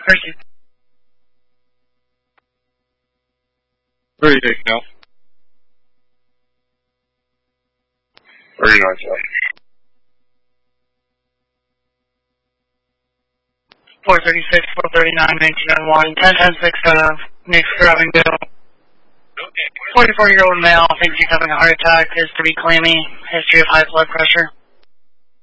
Mercy. Where are you taking now? Where are you going to? 436, 439, 1901, 1010-6 Nick's Avondale. 44-year-old male thinks he's having a heart attack, is to be clammy, history of high blood pressure.